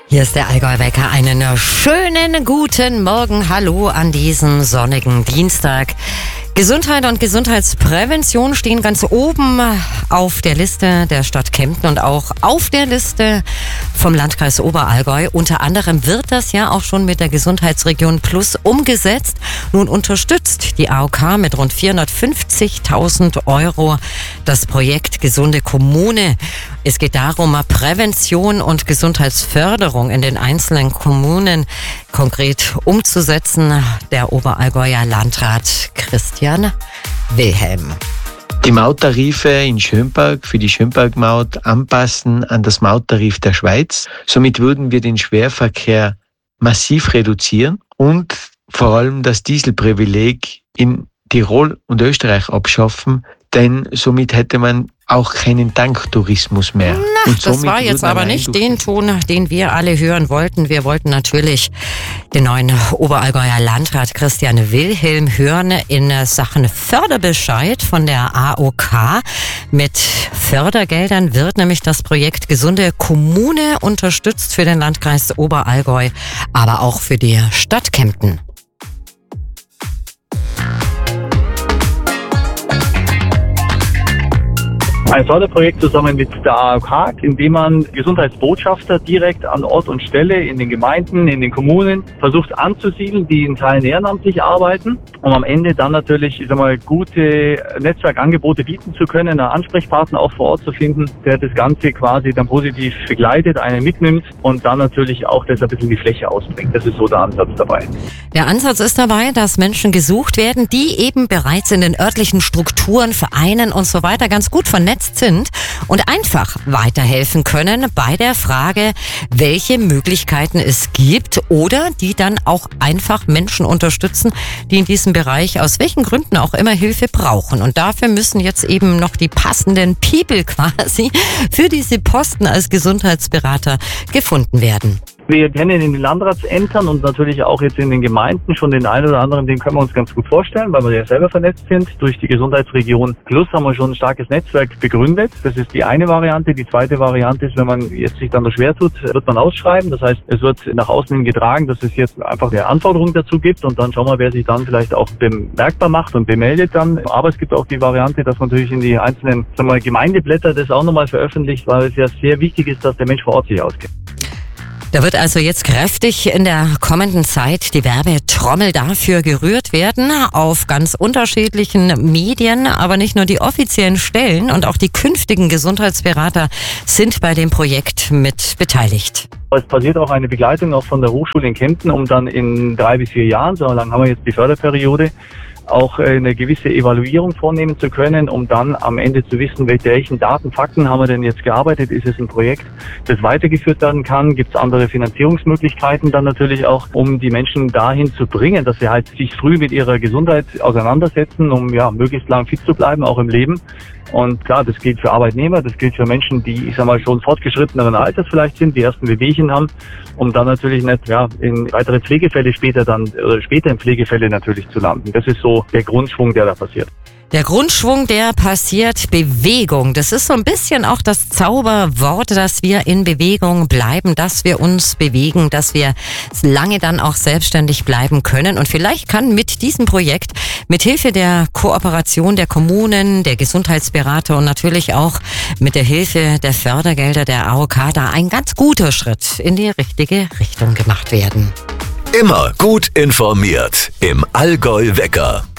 Hier ist der Allgäu-Wecker. Einen schönen guten Morgen. Hallo an diesem sonnigen Dienstag. Gesundheit und Gesundheitsprävention stehen ganz oben auf der Liste der Stadt Kempten und auch auf der Liste vom Landkreis Oberallgäu. Unter anderem wird das ja auch schon mit der Gesundheitsregion Plus umgesetzt. Nun unterstützt die AOK mit rund 450.000 € das Projekt Gesunde Kommune. Es geht darum, Prävention und Gesundheitsförderung in den einzelnen Kommunen konkret umzusetzen. Der Oberallgäuer Landrat Christian Wilhelm. Die Mauttarife in Schönberg für die Schönberg-Maut anpassen an das Mauttarif der Schweiz. Somit würden wir den Schwerverkehr massiv reduzieren und vor allem das Dieselprivileg in Tirol und Österreich abschaffen, denn somit hätte man auch keinen Tanktourismus mehr. Das war jetzt aber nicht den Ton, den wir alle hören wollten. Wir wollten natürlich den neuen Oberallgäuer Landrat Christian Wilhelm hören in Sachen Förderbescheid von der AOK. Mit Fördergeldern wird nämlich das Projekt Gesunde Kommune unterstützt für den Landkreis Oberallgäu, aber auch für die Stadt Kempten. Ein Förderprojekt zusammen mit der AOK, in dem man Gesundheitsbotschafter direkt an Ort und Stelle in den Gemeinden, in den Kommunen versucht anzusiedeln, die in Teilen ehrenamtlich arbeiten, um am Ende dann natürlich, gute Netzwerkangebote bieten zu können, einen Ansprechpartner auch vor Ort zu finden, der das Ganze quasi dann positiv begleitet, einen mitnimmt und dann natürlich auch das ein bisschen in die Fläche ausbringt. Das ist so der Ansatz dabei. Der Ansatz ist dabei, dass Menschen gesucht werden, die eben bereits in den örtlichen Strukturen, Vereinen und so weiter ganz gut vernetzt sind und einfach weiterhelfen können bei der Frage, welche Möglichkeiten es gibt oder die dann auch einfach Menschen unterstützen, die in diesem Bereich aus welchen Gründen auch immer Hilfe brauchen. Und dafür müssen jetzt eben noch die passenden People quasi für diese Posten als Gesundheitsberater gefunden werden. Wir kennen in den Landratsämtern und natürlich auch jetzt in den Gemeinden schon den einen oder anderen, den können wir uns ganz gut vorstellen, weil wir ja selber vernetzt sind. Durch die Gesundheitsregion Plus haben wir schon ein starkes Netzwerk begründet. Das ist die eine Variante. Die zweite Variante ist, wenn man jetzt sich dann noch schwer tut, wird man ausschreiben. Das heißt, es wird nach außen hin getragen, dass es jetzt einfach eine Anforderung dazu gibt und dann schauen wir, wer sich dann vielleicht auch bemerkbar macht und bemeldet dann. Aber es gibt auch die Variante, dass man natürlich in die einzelnen Gemeindeblätter das auch nochmal veröffentlicht, weil es ja sehr wichtig ist, dass der Mensch vor Ort sich auskennt. Da wird also jetzt kräftig in der kommenden Zeit die Werbetrommel dafür gerührt werden auf ganz unterschiedlichen Medien, aber nicht nur die offiziellen Stellen und auch die künftigen Gesundheitsberater sind bei dem Projekt mit beteiligt. Es passiert auch eine Begleitung auch von der Hochschule in Kempten, um dann in 3 bis 4 Jahren, so lange haben wir jetzt die Förderperiode, auch eine gewisse Evaluierung vornehmen zu können, um dann am Ende zu wissen, welchen Daten, Fakten haben wir denn jetzt gearbeitet, ist es ein Projekt, das weitergeführt werden kann, gibt es andere Finanzierungsmöglichkeiten dann natürlich auch, um die Menschen dahin zu bringen, dass sie halt sich früh mit ihrer Gesundheit auseinandersetzen, um möglichst lang fit zu bleiben, auch im Leben. Und klar, das gilt für Arbeitnehmer, das gilt für Menschen, die, schon fortgeschritteneren Alters vielleicht sind, die ersten Wehwehchen haben, um dann natürlich nicht, in weitere Pflegefälle später in Pflegefälle natürlich zu landen. Das ist so der Grundschwung, der da passiert. Der Grundschwung, der passiert, Bewegung. Das ist so ein bisschen auch das Zauberwort, dass wir in Bewegung bleiben, dass wir uns bewegen, dass wir lange dann auch selbstständig bleiben können. Und vielleicht kann mit diesem Projekt, mit Hilfe der Kooperation der Kommunen, der Gesundheitsberater und natürlich auch mit der Hilfe der Fördergelder der AOK da ein ganz guter Schritt in die richtige Richtung gemacht werden. Immer gut informiert im Allgäu-Wecker.